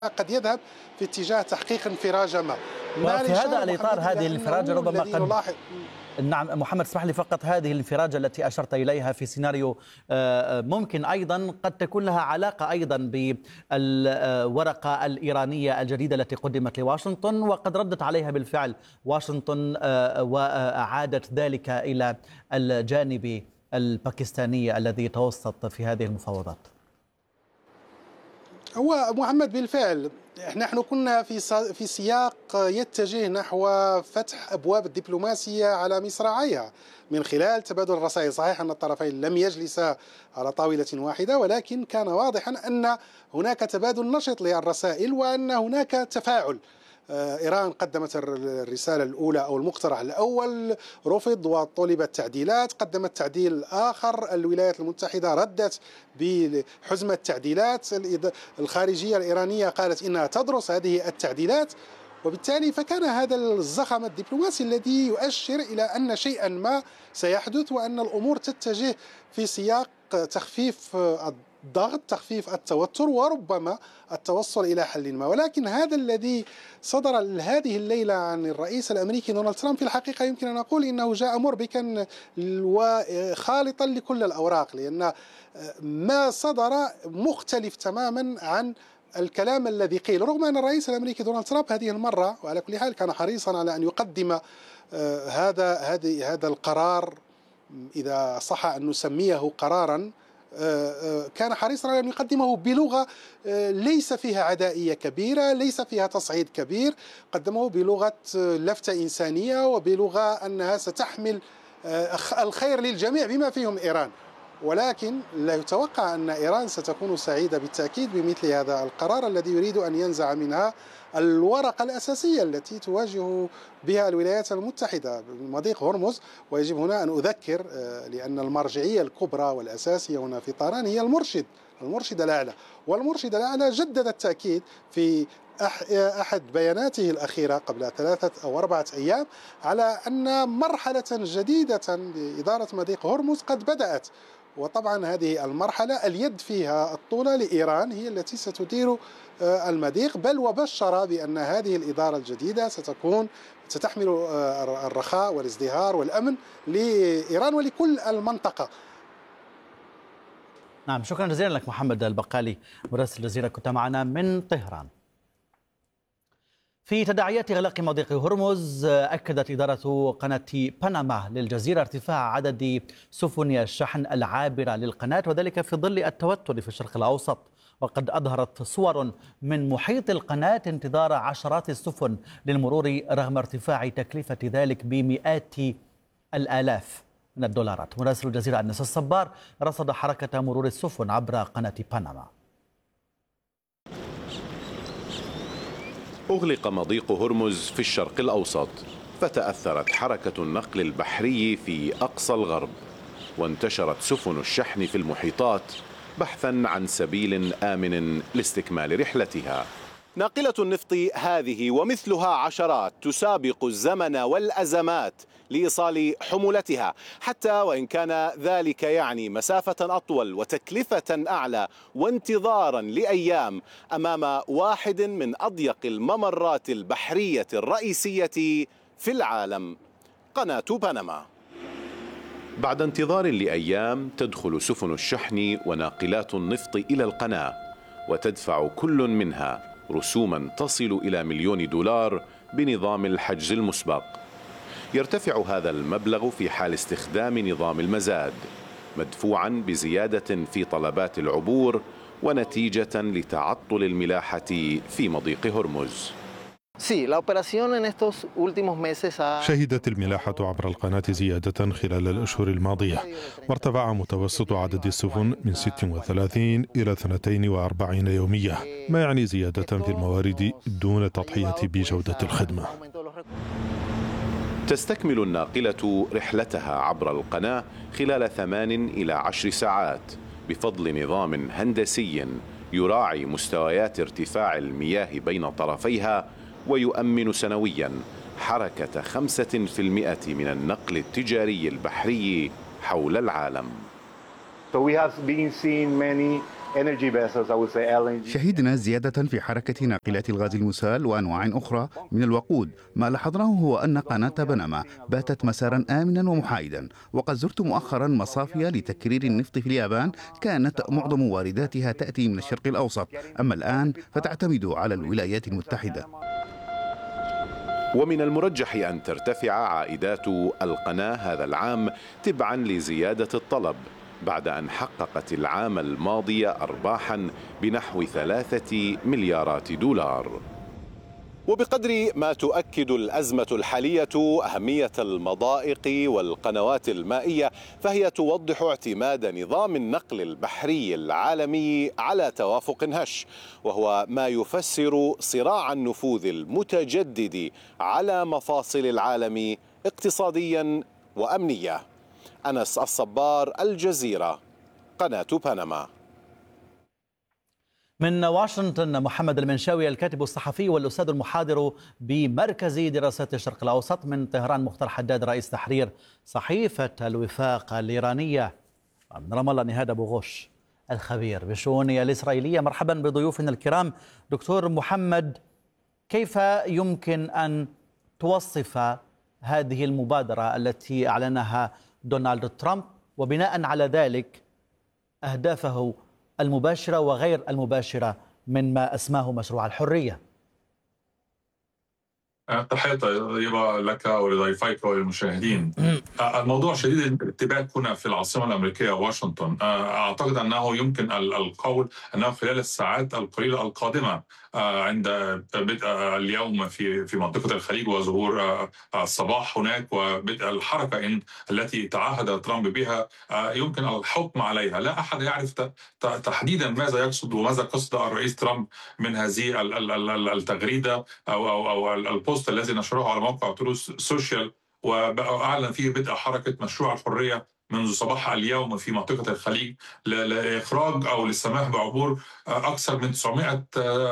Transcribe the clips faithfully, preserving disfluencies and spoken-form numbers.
قد يذهب في اتجاه تحقيق انفراجة ما. وفي هذا الإطار هذه الانفراجة ربما قد نلاحظ نعم محمد اسمح لي فقط، هذه الانفراجة التي أشرت إليها في سيناريو ممكن أيضا قد تكون لها علاقة أيضا بالورقة الإيرانية الجديدة التي قدمت لواشنطن، وقد ردت عليها بالفعل واشنطن وأعادت ذلك إلى الجانب الباكستاني الذي توسط في هذه المفاوضات. هو محمد بالفعل نحن كنا في في سياق يتجه نحو فتح ابواب الدبلوماسيه على مصراعيها من خلال تبادل الرسائل. صحيح ان الطرفين لم يجلسا على طاوله واحده، ولكن كان واضحا ان هناك تبادل نشط للرسائل وان هناك تفاعل. إيران قدمت الرسالة الأولى أو المقترح الأول، رفض وطلبت تعديلات، قدمت تعديل آخر، الولايات المتحدة ردت بحزمة تعديلات، الخارجية الإيرانية قالت إنها تدرس هذه التعديلات، وبالتالي فكان هذا الزخم الدبلوماسي الذي يؤشر إلى أن شيئا ما سيحدث وأن الأمور تتجه في سياق تخفيف الضغط، تخفيف التوتر، وربما التوصل إلى حل ما. ولكن هذا الذي صدر هذه الليلة عن الرئيس الأمريكي دونالد ترامب في الحقيقة يمكن أن نقول إنه جاء مربكا وخالطا لكل الأوراق، لأن ما صدر مختلف تماما عن الكلام الذي قيل، رغم أن الرئيس الأمريكي دونالد ترامب هذه المرة وعلى كل حال كان حريصا على أن يقدم هذا هذا هذا القرار، إذا صح أن نسميه قرارا، كان حريصا على أن يقدمه بلغة ليس فيها عدائية كبيرة، ليس فيها تصعيد كبير، قدمه بلغة لفتة إنسانية وبلغة أنها ستحمل الخير للجميع بما فيهم إيران. ولكن لا يتوقع أن إيران ستكون سعيدة بالتأكيد بمثل هذا القرار الذي يريد أن ينزع منها الورقة الأساسية التي تواجه بها الولايات المتحدة مضيق هرمز. ويجب هنا أن أذكر لأن المرجعية الكبرى والأساسية هنا في طهران هي المرشد المرشد الأعلى، والمرشد الأعلى جدد التأكيد في أحد بياناته الأخيرة قبل ثلاثة أو أربعة أيام على أن مرحلة جديدة لإدارة مضيق هرمز قد بدأت، وطبعا هذه المرحلة اليد فيها الطولة لإيران هي التي ستدير المضيق، بل وبشر بأن هذه الإدارة الجديدة ستكون ستحمل الرخاء والازدهار والأمن لإيران ولكل المنطقة. نعم، شكرا جزيلا لك محمد البقالي مراسل الجزيرة، كنت معنا من طهران. في تداعيات إغلاق مضيق هرمز، أكدت إدارة قناة بنما للجزيرة ارتفاع عدد سفن الشحن العابرة للقناة، وذلك في ظل التوتر في الشرق الأوسط. وقد أظهرت صور من محيط القناة انتظار عشرات السفن للمرور رغم ارتفاع تكلفة ذلك بمئات الآلاف من الدولارات. مراسل الجزيرة أنس الصبار رصد حركة مرور السفن عبر قناة بنما. أغلق مضيق هرمز في الشرق الأوسط، فتأثرت حركة النقل البحري في أقصى الغرب، وانتشرت سفن الشحن في المحيطات بحثا عن سبيل آمن لاستكمال رحلتها. ناقلة النفط هذه ومثلها عشرات تسابق الزمن والأزمات لإيصال حمولتها، حتى وإن كان ذلك يعني مسافة أطول وتكلفة أعلى وانتظارا لأيام أمام واحد من أضيق الممرات البحرية الرئيسية في العالم، قناة بنما. بعد انتظار لأيام تدخل سفن الشحن وناقلات النفط إلى القناة، وتدفع كل منها رسوما تصل إلى مليون دولار بنظام الحجز المسبق. يرتفع هذا المبلغ في حال استخدام نظام المزاد، مدفوعا بزيادة في طلبات العبور ونتيجة لتعطل الملاحة في مضيق هرمز. شهدت الملاحة عبر القناة زيادة خلال الأشهر الماضية، وارتفع متوسط عدد السفن من ستة وثلاثين إلى اثنتين وأربعين يومية، ما يعني زيادة في الموارد دون التضحية بجودة الخدمة. تستكمل الناقلة رحلتها عبر القناة خلال ثمان إلى عشر ساعات بفضل نظام هندسي يراعي مستويات ارتفاع المياه بين طرفيها، ويؤمن سنويا حركة خمسة في المئة من النقل التجاري البحري حول العالم. شهدنا زيادة في حركة ناقلات الغاز المسال وأنواع أخرى من الوقود. ما لاحظناه هو أن قناة بنما باتت مسارا آمنا ومحايدا، وقد زرت مؤخرا مصافي لتكرير النفط في اليابان كانت معظم وارداتها تأتي من الشرق الأوسط، أما الآن فتعتمد على الولايات المتحدة. ومن المرجح أن ترتفع عائدات القناة هذا العام تبعا لزيادة الطلب، بعد أن حققت العام الماضي أرباحا بنحو ثلاثة مليارات دولار. وبقدر ما تؤكد الأزمة الحالية أهمية المضائق والقنوات المائية، فهي توضح اعتماد نظام النقل البحري العالمي على توافق هش، وهو ما يفسر صراع النفوذ المتجدد على مفاصل العالم اقتصاديا وأمنيا. أنس الصبار، الجزيرة، قناة بنما. من واشنطن محمد المنشاوي الكاتب الصحفي والأستاذ المحاضر بمركز دراسات الشرق الأوسط. من طهران مختار حداد رئيس تحرير صحيفة الوفاق الإيرانية. من رام الله نهاد أبو غش الخبير بالشؤون الإسرائيلية. مرحبا بضيوفنا الكرام. دكتور محمد، كيف يمكن أن توصف هذه المبادرة التي أعلنها دونالد ترامب، وبناء على ذلك أهدافه المباشرة وغير المباشرة من ما أسماه مشروع الحرية؟ تحية طيبة لك ولضيفيك وللمشاهدين. الموضوع شديد الارتباك هنا في العاصمة الأمريكية واشنطن. أعتقد أنه يمكن القول أنه خلال الساعات القليلة القادمة عند بدء اليوم في في منطقة الخليج وظهور الصباح هناك وبدء الحركة إن التي تعهد ترامب بها، يمكن الحكم عليها. لا أحد يعرف تحديدا ماذا يقصد وماذا قصد الرئيس ترامب من هذه التغريدة أو أو أو البوست الذي نشره على موقع تروث سوشيال، وأعلن فيه بدء حركة مشروع الحرية منذ صباح اليوم في منطقة الخليج لإخراج أو للسماح بعبور أكثر من تسعمائة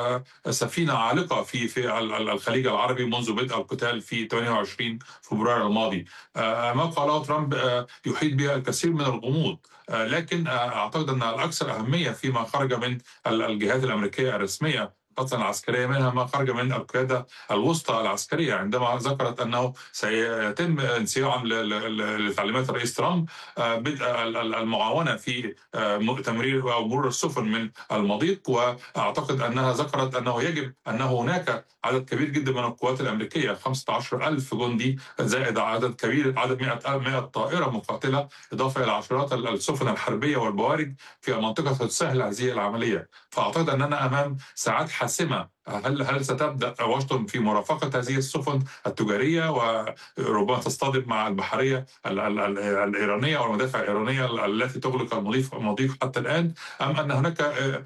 سفينة عالقة في في الخليج العربي منذ بدء القتال في ثمانية وعشرين فبراير الماضي. ما قاله ترامب يحيط بها الكثير من الغموض، لكن أعتقد أن الأكثر أهمية فيما خرج من الجهات الأمريكية الرسمية خاصة العسكرية، منها ما خرج من القيادة الوسطى العسكرية عندما ذكرت أنه سيتم انصياعا لتعليمات الرئيس ترامب بدء المعاونة في تمرير أو مرور السفن من المضيق. وأعتقد أنها ذكرت أنه يجب أن هناك عدد كبير جدا من القوات الأمريكية خمسة عشر ألف جندي زائد عدد كبير عدد مئة طائرة مقاتلة إضافة إلى عشرات السفن الحربية والبوارج في منطقة تسهل هذه العملية. فأعتقد أننا أمام ساعات حاسمة. هل هل ستبدأ واشنطن في مرافقة هذه السفن التجارية وربما تصطدم مع البحرية الإيرانية أو المدافع الإيرانية التي تغلق المضيق حتى الآن، أم أن هناك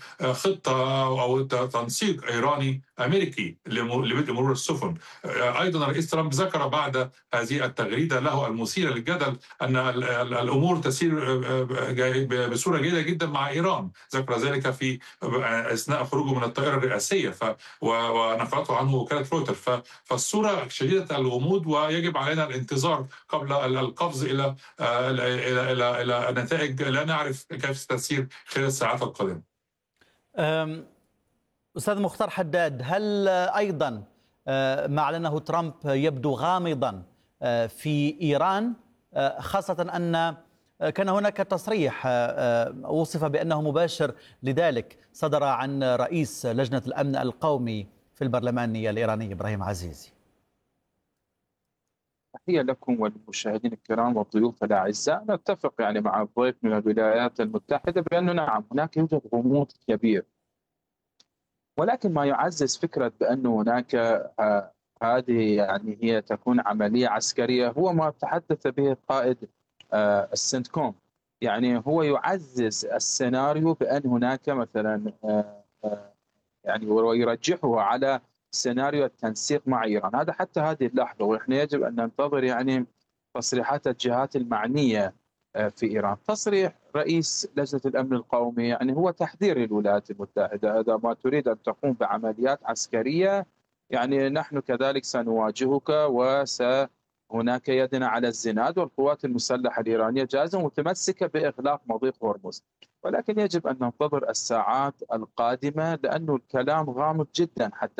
خطة أو تنسيق إيراني أمريكي لبدء مرور السفن؟ أيضا الرئيس ترامب ذكر بعد هذه التغريدة له المثيرة للجدل أن الأمور تسير بصورة جيدة جدا مع إيران، ذكر ذلك في أثناء خروجه من الطائرة الرئاسية ف ونقلته عنه وكالة رويترز. فالصورة شديدة الغموض ويجب علينا الانتظار قبل القفز إلى إلى إلى إلى نتائج لا نعرف كيف ستسير خلال الساعات القادمة. أستاذ مختار حداد، هل أيضا ما أعلنه ترامب يبدو غامضا في إيران، خاصة أن كان هناك تصريح وصف بأنه مباشر لذلك صدر عن رئيس لجنة الأمن القومي في البرلمان الإيراني إبراهيم عزيزي؟ تحية لكم والمشاهدين الكرام والضيوف الأعزاء. نتفق يعني مع الضيف من الولايات المتحدة بأنه نعم هناك يوجد غموض كبير، ولكن ما يعزز فكرة بأن هناك هذه يعني هي تكون عملية عسكرية هو ما تحدث به قائد السنتكوم. يعني هو يعزز السيناريو بأن هناك مثلا يعني ويرجحه على سيناريو التنسيق مع إيران. هذا حتى هذه اللحظة، ونحن يجب أن ننتظر يعني تصريحات الجهات المعنية في إيران. تصريح رئيس لجنة الأمن القومي يعني هو تحذير للولايات المتحدة، إذا ما تريد أن تقوم بعمليات عسكرية يعني نحن كذلك سنواجهك وس هناك يدنا على الزناد، والقوات المسلحة الإيرانية جاهزة متمسكة بإغلاق مضيق هرمز، ولكن يجب أن ننتظر الساعات القادمة لأن الكلام غامض جدا حتى